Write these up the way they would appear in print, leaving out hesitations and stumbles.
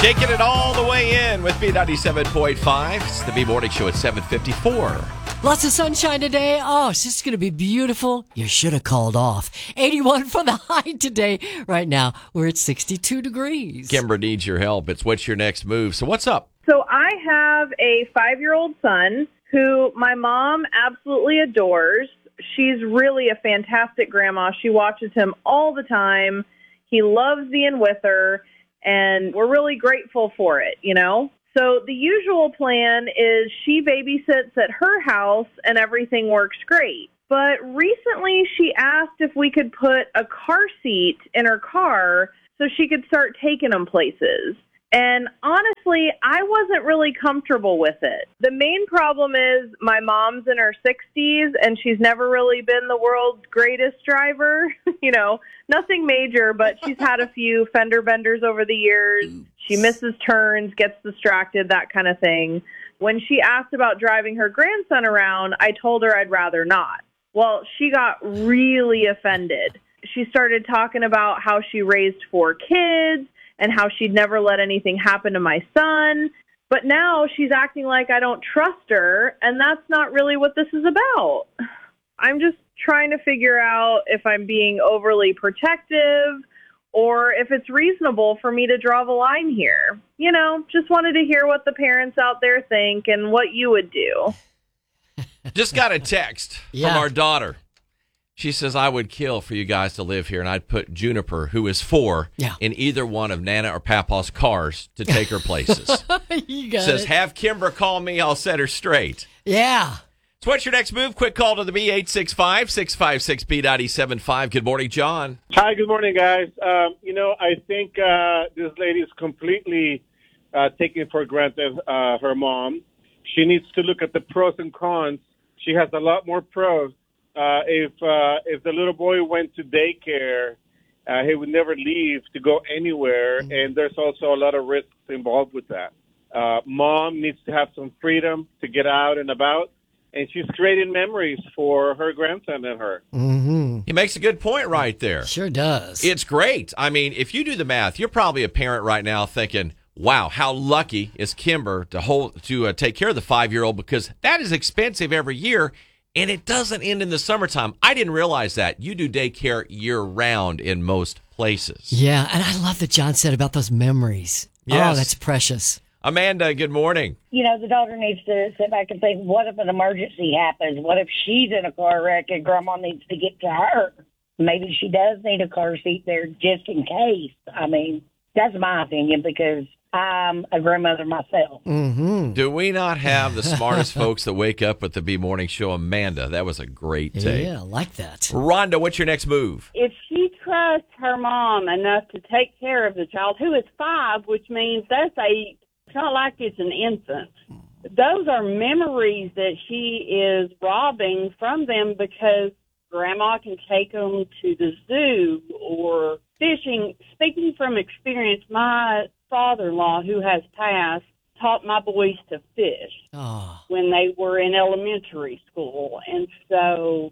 Taking it all the way in with B97.5. It's the B Morning Show at 7:54. Lots of sunshine today. Oh, it's just going to be beautiful. You should have called off. 81 for the high today. Right now, we're at 62 degrees. Kimber needs your help. It's what's your next move. So what's up? So I have a 5-year-old son who my mom absolutely adores. She's really a fantastic grandma. She watches him all the time. He loves being with her, and we're really grateful for it, you know? So the usual plan is she babysits at her house and everything works great. But recently she asked if we could put a car seat in her car so she could start taking him places. And honestly, I wasn't really comfortable with it. The main problem is my mom's in her 60s and she's never really been the world's greatest driver. You know, nothing major, but she's had a few fender benders over the years. She misses turns, gets distracted, that kind of thing. When she asked about driving her grandson around, I told her I'd rather not. Well, she got really offended. She started talking about how she raised 4 kids and how she'd never let anything happen to my son. But now she's acting like I don't trust her, and that's not really what this is about. I'm just trying to figure out if I'm being overly protective or if it's reasonable for me to draw the line here. You know, just wanted to hear what the parents out there think and what you would do. Just got a text from our daughter. She says, I would kill for you guys to live here, and I'd put Juniper, who is 4, in either one of Nana or Papa's cars to take her places. You got Says, it. have Kimber call me, I'll set her straight. Yeah. So what's your next move? Quick call to the B865-656-B975. Good morning, John. Hi, good morning, guys. I think this lady is completely taking for granted her mom. She needs to look at the pros and cons. She has a lot more pros. If the little boy went to daycare, he would never leave to go anywhere, and there's also a lot of risks involved with that. Mom needs to have some freedom to get out and about, and she's creating memories for her grandson and her. Mm-hmm. He makes a good point right there. Sure does. It's great. I mean, if you do the math, you're probably a parent right now thinking, wow, how lucky is Kimber to take care of the 5-year-old, because that is expensive every year. And it doesn't end in the summertime. I didn't realize that. You do daycare year-round in most places. Yeah, and I love that John said about those memories. Yes. Oh, that's precious. Amanda, good morning. You know, the daughter needs to sit back and think, what if an emergency happens? What if she's in a car wreck and Grandma needs to get to her? Maybe she does need a car seat there just in case. I mean, that's my opinion, because I'm a grandmother myself. Mm-hmm. Do we not have the smartest folks that wake up with the B Morning Show? Amanda, that was a great take. Yeah, I like that. Rhonda, what's your next move? If she trusts her mom enough to take care of the child, who is 5, which means it's not like it's an infant. Those are memories that she is robbing from them, because Grandma can take them to the zoo or fishing. Speaking from experience, my father-in-law, who has passed, taught my boys to fish when they were in elementary school, and so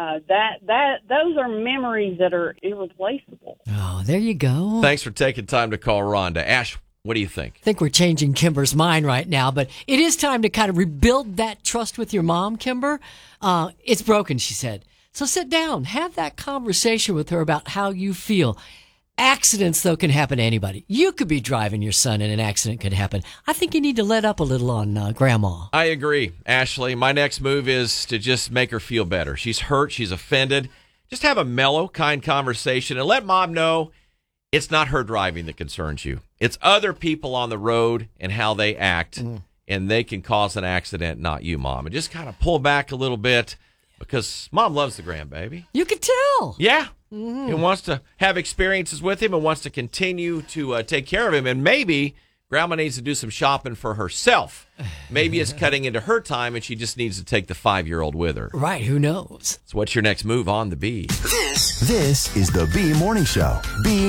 those are memories that are irreplaceable. Oh, there you go. Thanks for taking time to call Rhonda. Ash, what do you think? I think we're changing Kimber's mind right now, but it is time to kind of rebuild that trust with your mom, Kimber. It's broken, she said. So sit down, have that conversation with her about how you feel. Accidents, though, can happen to anybody. You could be driving your son and an accident could happen. I think you need to let up a little on Grandma. I agree, Ashley. My next move is to just make her feel better. She's hurt. She's offended. Just have a mellow, kind conversation and let Mom know it's not her driving that concerns you. It's other people on the road and how they act, and they can cause an accident, not you, Mom. And just kind of pull back a little bit, because Mom loves the grandbaby. You can tell. Yeah. He wants to have experiences with him and wants to continue to take care of him. And maybe Grandma needs to do some shopping for herself. Maybe it's cutting into her time and she just needs to take the 5-year-old with her. Right, who knows? So what's your next move on the B? This is the B Morning Show,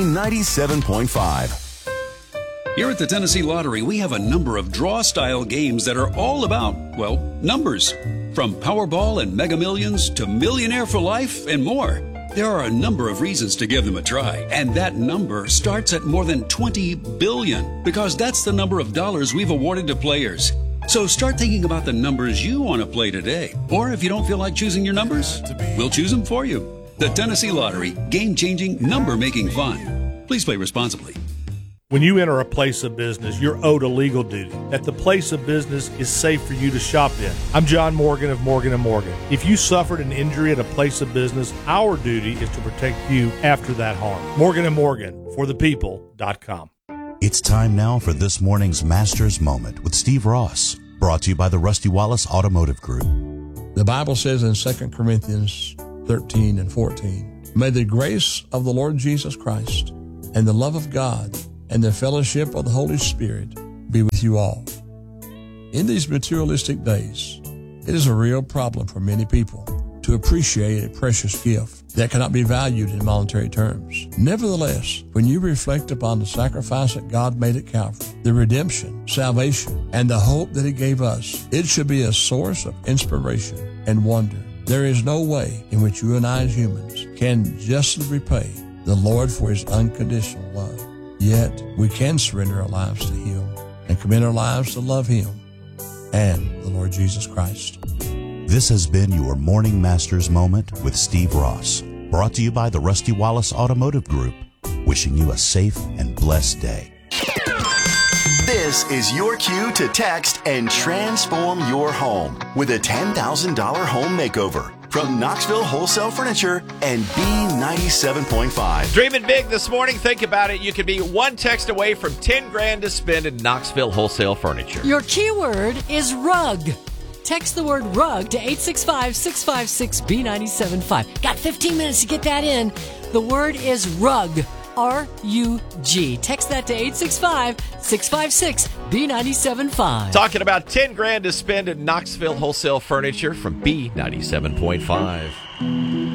B97.5. Here at the Tennessee Lottery, we have a number of draw-style games that are all about, well, numbers. From Powerball and Mega Millions to Millionaire for Life and more. There are a number of reasons to give them a try, and that number starts at more than 20 billion, because that's the number of dollars we've awarded to players. So start thinking about the numbers you want to play today. Or if you don't feel like choosing your numbers, we'll choose them for you. The Tennessee Lottery, game-changing, number-making fun. Please play responsibly. When you enter a place of business, you're owed a legal duty, that the place of business is safe for you to shop in. I'm John Morgan of Morgan & Morgan. If you suffered an injury at a place of business, our duty is to protect you after that harm. Morgan & Morgan, forthepeople.com. It's time now for this morning's Master's Moment with Steve Ross, brought to you by the Rusty Wallace Automotive Group. The Bible says in 2 Corinthians 13 and 14, "May the grace of the Lord Jesus Christ and the love of God and the fellowship of the Holy Spirit be with you all." In these materialistic days, it is a real problem for many people to appreciate a precious gift that cannot be valued in monetary terms. Nevertheless, when you reflect upon the sacrifice that God made at Calvary, the redemption, salvation, and the hope that He gave us, it should be a source of inspiration and wonder. There is no way in which you and I as humans can justly repay the Lord for His unconditional love. Yet, we can surrender our lives to Him and commit our lives to love Him and the Lord Jesus Christ. This has been your Morning Master's Moment with Steve Ross, brought to you by the Rusty Wallace Automotive Group, wishing you a safe and blessed day. This is your cue to text and transform your home with a $10,000 home makeover from Knoxville Wholesale Furniture and B97.5. Dreaming big this morning. Think about it. You could be one text away from $10,000 to spend in Knoxville Wholesale Furniture. Your keyword is rug. Text the word rug to 865-656-B975. Got 15 minutes to get that in. The word is rug. R-U-G. Text that to 865-656-B975. Talking about $10,000 to spend in Knoxville Wholesale Furniture from B97.5.